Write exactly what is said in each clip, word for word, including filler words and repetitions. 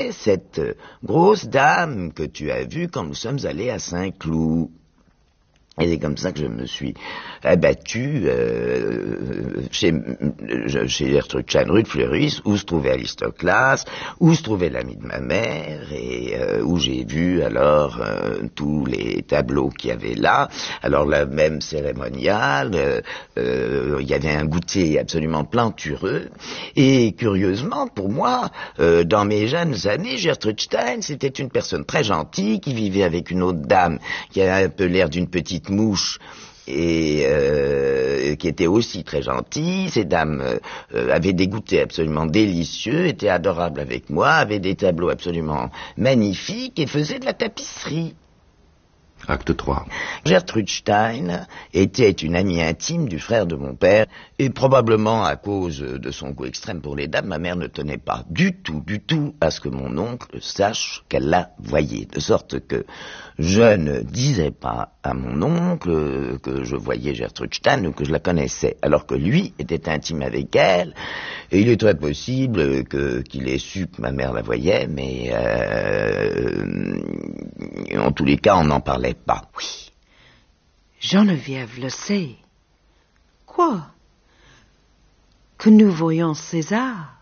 c'est cette grosse dame que tu as vue quand nous sommes allés à Saint-Cloud. Et c'est comme ça que je me suis abattu euh, chez, chez Gertrude Stein, rue de Fleuris, où se trouvait Alistoclas, où se trouvait l'ami de ma mère, et euh, où j'ai vu alors euh, tous les tableaux qu'il y avait là. Alors la même cérémoniale, euh, euh, il y avait un goûter absolument plantureux, et curieusement pour moi, euh, dans mes jeunes années, Gertrude Stein, c'était une personne très gentille, qui vivait avec une autre dame, qui a un peu l'air d'une petite mouche et euh, qui était aussi très gentille. Ces dames euh, avaient des goûters absolument délicieux, étaient adorables avec moi, avaient des tableaux absolument magnifiques et faisaient de la tapisserie. Acte trois. Gertrude Stein était une amie intime du frère de mon père, et probablement à cause de son goût extrême pour les dames, ma mère ne tenait pas du tout, du tout à ce que mon oncle sache qu'elle la voyait, de sorte que je ne disais pas à mon oncle que je voyais Gertrude Stein ou que je la connaissais, alors que lui était intime avec elle, et il est très possible que, qu'il ait su que ma mère la voyait, mais euh, en tous les cas, on n'en parlait pas. Oui, Geneviève le sait. Quoi? Que nous voyons César.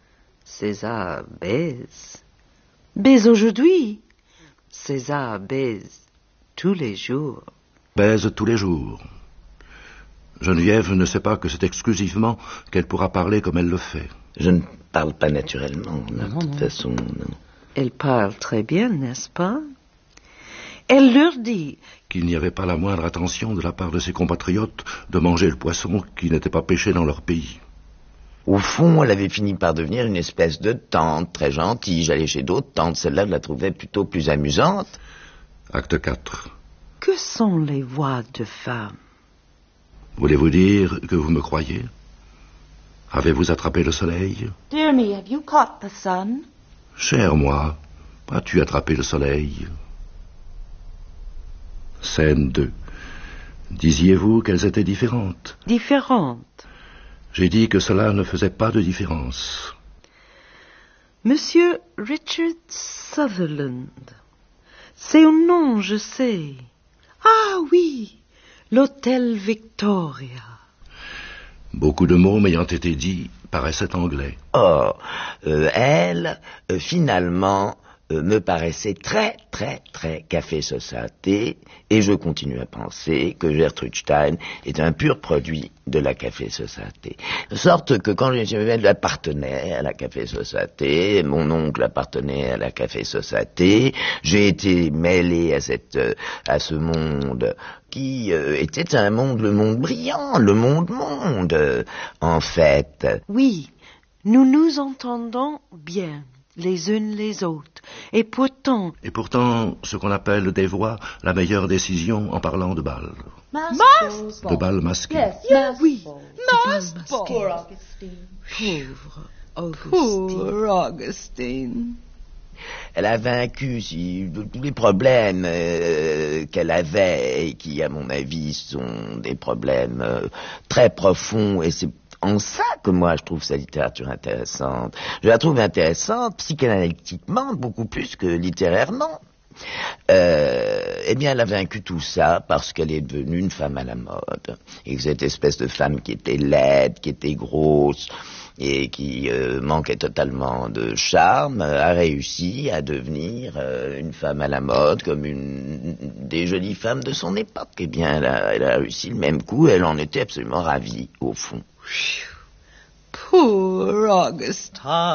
César baise. Baise aujourd'hui. César baise tous les jours. Baise tous les jours. Geneviève ne sait pas que c'est exclusivement qu'elle pourra parler comme elle le fait. Je ne parle pas naturellement, de Non, toute non. façon. Non. Elle parle très bien, n'est-ce pas? Elle leur dit Qu'il n'y avait pas la moindre attention de la part de ses compatriotes de manger le poisson qui n'était pas pêché dans leur pays. Au fond, elle avait fini par devenir une espèce de tante très gentille. J'allais chez d'autres tantes, celle-là, je la trouvais plutôt plus amusante. Acte quatre. que sont les voix de femmes? Voulez-vous dire que vous me croyez? Avez-vous attrapé le soleil? Dear me, have you caught the sun? Cher moi, as-tu attrapé le soleil? Scène deux. Disiez-vous qu'elles étaient différentes? Différentes. J'ai dit que cela ne faisait pas de différence. Monsieur Richard Sutherland. C'est un nom, je sais. Ah oui, l'hôtel Victoria. Beaucoup de mots m'ayant été dits paraissaient anglais. Or, euh, elle, euh, finalement, euh, me paraissait très, très, très café société, et je continue à penser que Gertrude Stein est un pur produit de la café société. De sorte que quand je appartenais à la café société, mon oncle appartenait à la café société, j'ai été mêlé à cette, à ce monde qui euh, était un monde, le monde brillant, le monde-monde, euh, en fait. Oui, nous nous entendons bien, les unes les autres, et pourtant... Et pourtant, ce qu'on appelle des voix, la meilleure décision en parlant de bal. Mask? De bal masqué. Yes, yes. Oui, Mask c'est ball. pas Poor masqué. Augustine. Pauvre Augustine. Pauvre Augustine. Elle a vaincu si, tous les problèmes euh, qu'elle avait, et qui, à mon avis, sont des problèmes euh, très profonds, et c'est en ça que moi je trouve sa littérature intéressante. Je la trouve intéressante psychanalytiquement beaucoup plus que littérairement. Euh, eh bien, elle a vaincu tout ça parce qu'elle est devenue une femme à la mode. Et que cette espèce de femme qui était laide, qui était grosse et qui euh, manquait totalement de charme, a réussi à devenir euh, une femme à la mode, comme une des jolies femmes de son époque. Eh bien, elle a, elle a réussi le même coup, elle en était absolument ravie, au fond. Poor Augustine.